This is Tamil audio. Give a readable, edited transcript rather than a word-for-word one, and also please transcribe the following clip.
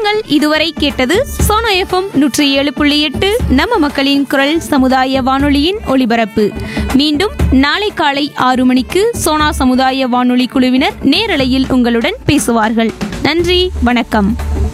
நேயர்கள் இதுவரை கேட்டது சோனா FM 107.8 நம்ம மக்களின் குரல் சமுதாய வானொலியின் ஒலிபரப்பு. மீண்டும் நாளை காலை 6 மணிக்கு சோனா சமுதாய வானொலி குழுவினர் நேரலையில் உங்களுடன் பேசுவார்கள். நன்றி, வணக்கம்.